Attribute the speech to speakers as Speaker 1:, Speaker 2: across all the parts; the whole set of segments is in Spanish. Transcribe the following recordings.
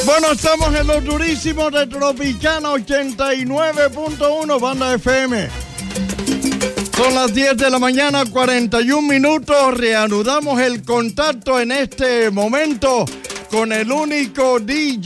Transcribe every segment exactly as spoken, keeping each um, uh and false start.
Speaker 1: Bueno, estamos en los durísimos de Tropicana ochenta y nueve punto uno, Banda F M. Son las diez de la mañana, cuarenta y un minutos. Reanudamos el contacto en este momento con el único D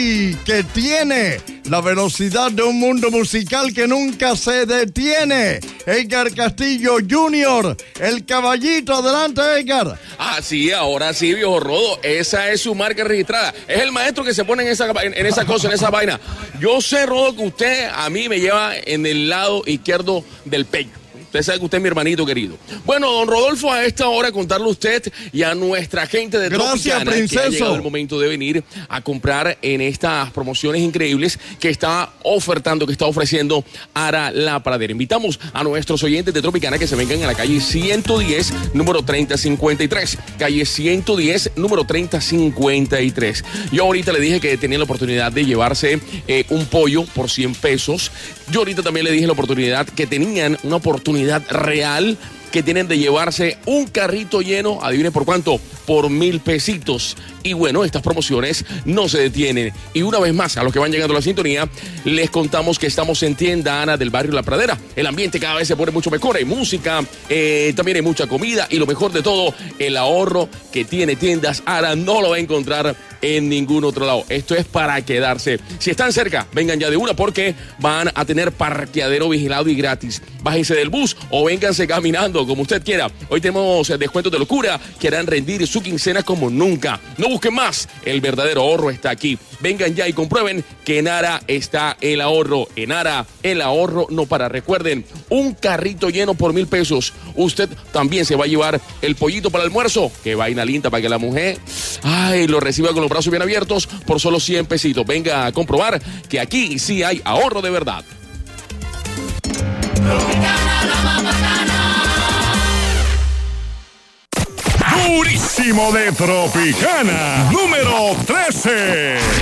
Speaker 1: J que tiene la velocidad de un mundo musical que nunca se detiene. Edgar Castillo junior, el caballito. Adelante, Edgar.
Speaker 2: Ah, sí, ahora sí, viejo Rodo. Esa es su marca registrada. Es el maestro que se pone en esa, en, en esa cosa, en esa vaina. Yo sé, Rodo, que usted a mí me lleva en el lado izquierdo del pecho. Usted sabe que usted es mi hermanito querido. Bueno, don Rodolfo, a esta hora contarle a usted y a nuestra gente de Tropicana que ha llegado el momento de venir a comprar en estas promociones increíbles que está ofertando, que está ofreciendo Ara La Pradera. Invitamos a nuestros oyentes de Tropicana que se vengan a la calle ciento diez, número treinta cincuenta y tres. Calle ciento diez, número treinta cincuenta y tres. Yo ahorita le dije que tenía la oportunidad de llevarse eh, un pollo por cien pesos. Yo ahorita también le dije la oportunidad que tenían una oportunidad real que tienen de llevarse un carrito lleno, adivine por cuánto, por mil pesitos. Y bueno, estas promociones no se detienen. Y una vez más, a los que van llegando a la sintonía, les contamos que estamos en Tienda Ana del barrio La Pradera. El ambiente cada vez se pone mucho mejor, hay música, eh, también hay mucha comida y lo mejor de todo, el ahorro que tiene Tiendas Ana no lo va a encontrar en ningún otro lado. Esto es para quedarse. Si están cerca, vengan ya de una porque van a tener parqueadero vigilado y gratis. Bájense del bus o vénganse caminando, como usted quiera. Hoy tenemos descuentos de locura que harán rendir su quincena como nunca. No busquen más, el verdadero ahorro está aquí. Vengan ya y comprueben que en Ara está el ahorro. En Ara, el ahorro no para. Recuerden, un carrito lleno por mil pesos. Usted también se va a llevar el pollito para el almuerzo. Qué vaina linda para que la mujer, ay, lo reciba con los brazos bien abiertos por solo cien pesitos. Venga a comprobar que aquí sí hay ahorro de verdad.
Speaker 3: Durísimo de Tropicana, número trece.